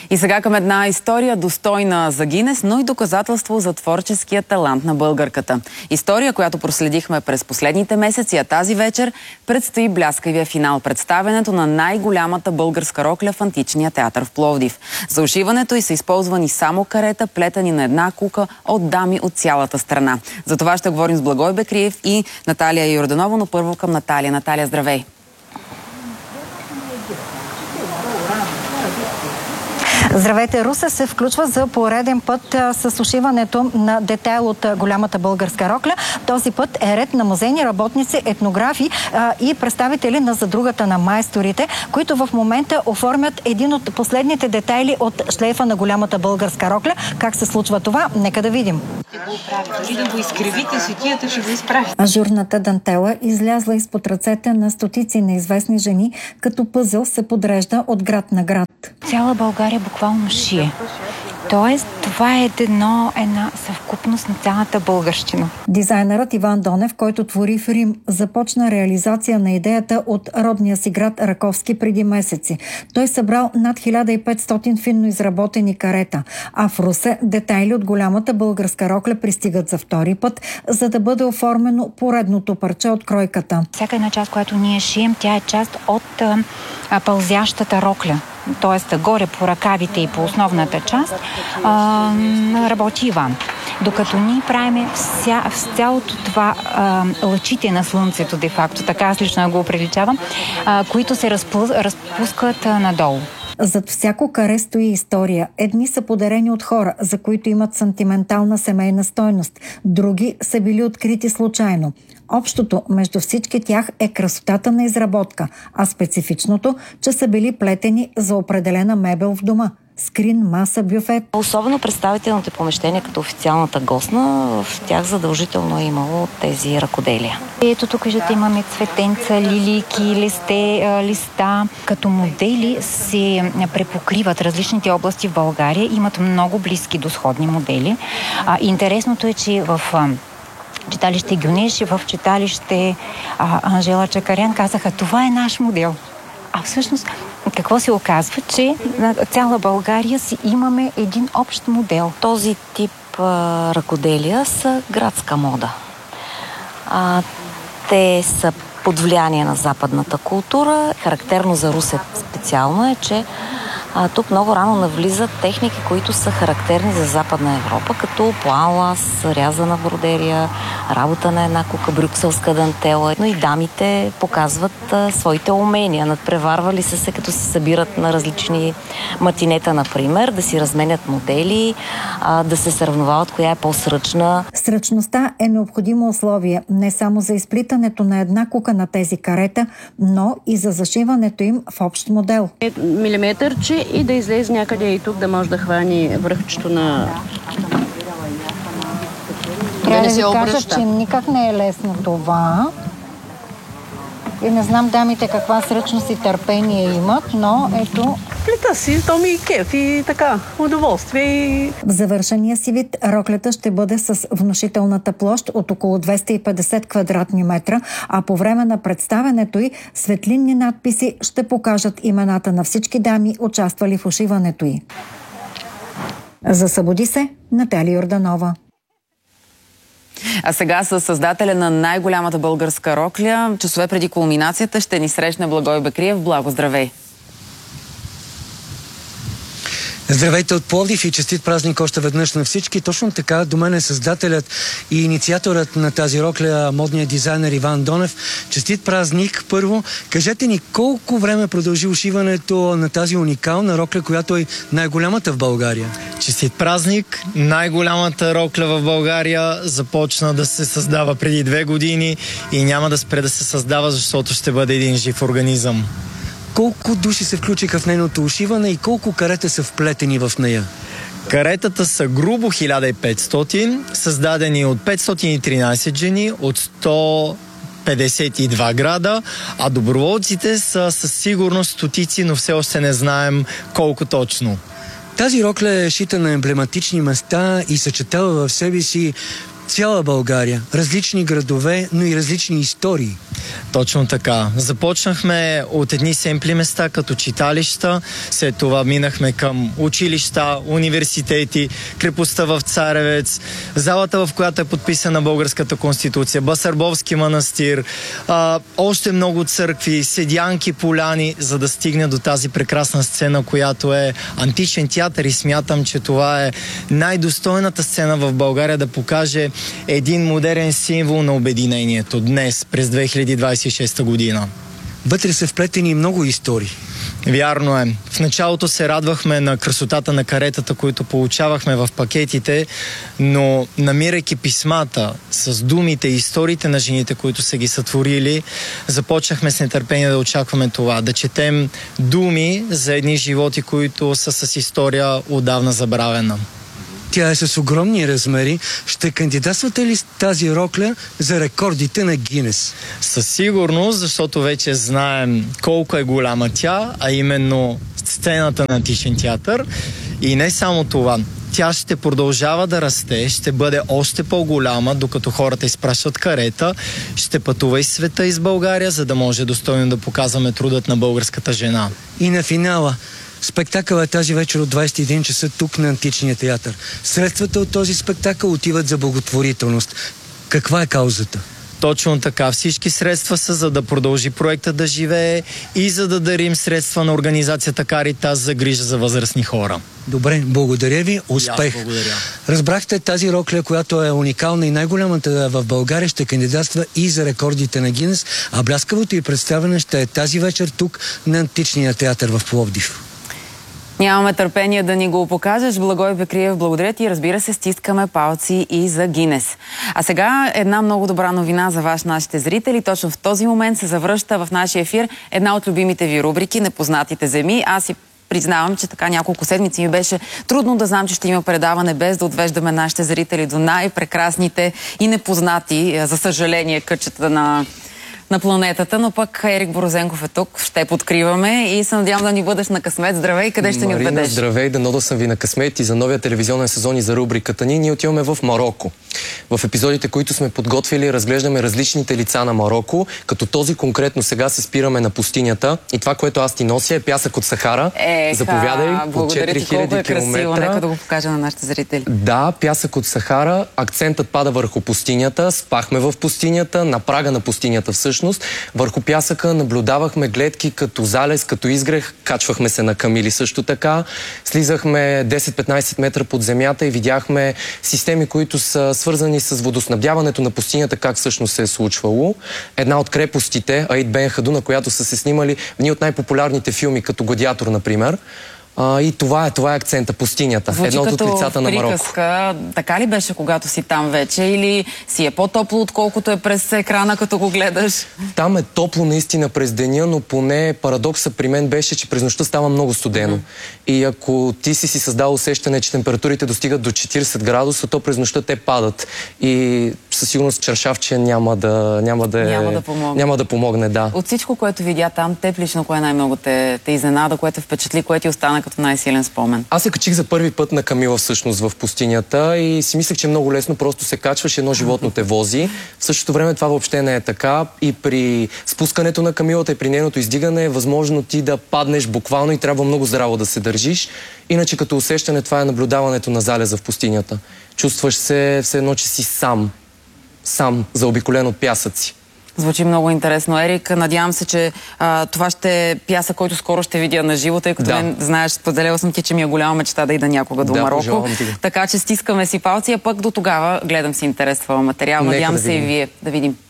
И сега към една история достойна за Гинес, но и доказателство за творческия талант на българката. История, която проследихме през последните месеци, а тази вечер предстои бляскавия финал. Представянето на най-голямата българска рокля в Античния театър в Пловдив. За ушиването й са използвани само карета, плетени на една кука от дами от цялата страна. За това ще говорим с Благой Бекриев и Наталия Йорданова, но първо към Наталия. Наталия, здравей! Здравейте! Русе се включва за пореден път с ушиването на детайл от голямата българска рокля. Този път е ред на музейни работници, етнографи и представители на задругата на майсторите, които в момента оформят един от последните детайли от шлейфа на голямата българска рокля. Как се случва това? Нека да видим. Дали да го изкривите, светията ще го изправи. Ажурната дантела излязла изпод ръцете на стотици неизвестни жени, като пъзел се подрежда от град на град. Цяла България буквално шие. Тоест, това е една съвкупност на цялата българщина. Дизайнерът Иван Донев, който твори в Рим, започна реализация на идеята от родния си град Раковски преди месеци. Той събрал над 1500 финно изработени карета, а в Русе детайли от голямата българска рокля пристигат за втори път, за да бъде оформено поредното парче от кройката. Всяка една част, която ние шием, тя е част от пълзящата рокля. Т.е. горе по ръкавите и по основната част работи Иван. Докато ние правим цялото това лъчите на слънцето, де-факто, така аз лично го приличавам, които се разпускат надолу. Зад всяко каре стои история. Едни са подарени от хора, за които имат сантиментална семейна стойност. Други са били открити случайно. Общото между всички тях е красотата на изработка, а специфичното, че са били плетени за определена мебел в дома. Скрин, маса, бюфет. Особено представителните помещения като официалната гостна, в тях задължително е имало тези ръкоделия. Ето тук виждате, имаме цветенца, лилийки, листа. Като модели се препокриват различните области в България. Имат много близки до сходни модели. Интересното е, че в читалище Гюнеш и в читалище Анжела Чакарян казаха, това е наш модел. А всъщност, какво се оказва? Че на цяла България си имаме един общ модел. Този тип ръкоделия са градска мода. Те са под влияние на западната култура. Характерно за Русе специално е, че тук много рано навлизат техники, които са характерни за Западна Европа, като планлас, рязана бродерия, работа на една кука, брюкселска дантела. Но и дамите показват своите умения. Надпреварвали са се, като се събират на различни матинета, например, да си разменят модели, да се сравняват коя е по-сръчна. Сръчността е необходимо условие не само за изплитането на една кука на тези карета, но и за зашиването им в общ модел. Милиметърче и да излезе някъде и тук да може да хвани връхчето на... Трябва да ви кажа, че никак не е лесно това. И не знам дамите каква сръчност и търпение имат, но ето... Плета си, то ми и кеф и така, удоволствие. В завършения си вид роклята ще бъде с внушителната площ от около 250 квадратни метра, а по време на представянето й светлинни надписи ще покажат имената на всички дами, участвали в ушиването й. За Събуди се, Наталия Йорданова. А сега с създателя на най-голямата българска рокля, часове преди кулминацията, ще ни срещне Благой Бекриев. Благо, здравей! Здравейте от Пловдив и честит празник още веднъж на всички. Точно така, до мен е създателят и инициаторът на тази рокля, модният дизайнер Иван Донев. Честит празник! Първо, кажете ни колко време продължи ушиването на тази уникална рокля, която е най-голямата в България? Честит празник! Най-голямата рокля в България започна да се създава преди 2 години и няма да спре да се създава, защото ще бъде един жив организъм. Колко души се включиха в нейното ушиване и колко карета са вплетени в нея? Каретата са грубо 1500, създадени от 513 жени, от 152 града, а доброволците са със сигурност стотици, но все още не знаем колко точно. Тази рокля е шита на емблематични места и съчетава в себе си цяла България, различни градове, но и различни истории. Точно така. Започнахме от едни семпли места, като читалища, след това минахме към училища, университети, крепостта в Царевец, залата, в която е подписана Българската конституция, Басарбовски манастир, още много църкви, седянки, поляни, за да стигне до тази прекрасна сцена, която е античен театър, и смятам, че това е най-достойната сцена в България да покаже един модерен символ на обединението днес, през 2026 година. Вътре са вплетени много истории. Вярно е. В началото се радвахме на красотата на каретата, които получавахме в пакетите, но намирайки писмата с думите и историите на жените, които са ги сътворили, започнахме с нетърпение да очакваме това, да четем думи за едни животи, които са с история отдавна забравена. Тя е с огромни размери. Ще кандидатствате ли тази рокля за рекордите на Гинес? Със сигурност, защото вече знаем колко е голяма тя, а именно сцената на античен театър. И не само това. Тя ще продължава да расте, ще бъде още по-голяма, докато хората изпращат карета, ще пътува из света, из България, за да може достойно да показваме трудът на българската жена. И на финала. Спектакъл е тази вечер от 21 часа тук на Античния театър. Средствата от този спектакъл отиват за благотворителност. Каква е каузата? Точно така. Всички средства са за да продължи проекта да живее и за да дарим средства на организацията Каритас за грижа за възрастни хора. Добре, благодаря ви. Успех. Благодаря. Разбрахте, тази рокля, която е уникална и най-голямата в България, ще кандидатства и за рекордите на Гинес, а бляскавото й представяне ще е тази вечер тук на Античния театър в Пловдив. Нямаме търпение да ни го покажеш. Благой Бекриев, благодаря ти. Разбира се, стискаме палци и за Гинес. А сега една много добра новина за вас, нашите зрители. Точно в този момент се завръща в нашия ефир една от любимите ви рубрики "Непознатите земи". Аз си признавам, че така няколко седмици ми беше трудно да знам, че ще има предаване, без да отвеждаме нашите зрители до най-прекрасните и непознати, за съжаление, кътчета на планетата, но пък Ерик Борозенков е тук, ще подкриваме и се надявам да ни бъдеш на късмет. Здравей, къде ще ни отведеш? Марина, здравей, дано да съм ви на късмет и за новия телевизионен сезон и за рубриката ни. Ние отиваме в Мароко. В епизодите, които сме подготвили, разглеждаме различните лица на Мароко, като този конкретно сега се спираме на пустинята и това, което аз ти нося, е пясък от Сахара. Заповядай, от 4000 км. Красиво, нека да го покажа на нашите зрители. Да, пясък от Сахара, акцентът пада върху пустинята, спахме в пустинята, на прага на пустинята всъщност. Върху пясъка наблюдавахме гледки като залез, като изгрех, качвахме се на камили също така, слизахме 10-15 метра под земята и видяхме системи, които са свързани с водоснабдяването на пустинята, как всъщност се е случвало. Една от крепостите, Аид Бен Хаду, на която са се снимали в едни от най-популярните филми, като Гладиатор, например. И това е акцента, пустинята. Звучи едно от лицата на Мароко. приказка. Така ли беше, когато си там вече? Или си е по-топло, отколкото е през екрана, като го гледаш? Там е топло наистина през деня, но поне парадокса при мен беше, че през нощта става много студено. И ако ти си създал усещане, че температурите достигат до 40 градуса, то през нощта те падат. И със сигурност чаршавче няма да помогне, да. От всичко, което видя там, теб лично кое най-много те изненада, което впечатли, което ти остана като най-силен спомен? Аз се качих за първи път на камила всъщност в пустинята и си мислех, че е много лесно, просто се качваш, едно животно те вози. В същото време това въобще не е така и при спускането на камилата и при нейното издигане е възможно ти да паднеш буквално и трябва много здраво да се държиш. Иначе като усещане това е наблюдаването на залеза в пустинята. Чувстваш се все едно, че си сам, заобиколен от пясъци. Звучи много интересно, Ерик. Надявам се, че това ще е пясък, който скоро ще видя на живо, тъй като знаеш, споделяла съм ти, че ми е голяма мечта да ида някога до Мароко. Така че стискаме си палци, а пък до тогава гледам си интерес твоя материал. Надявам се и вие да видим.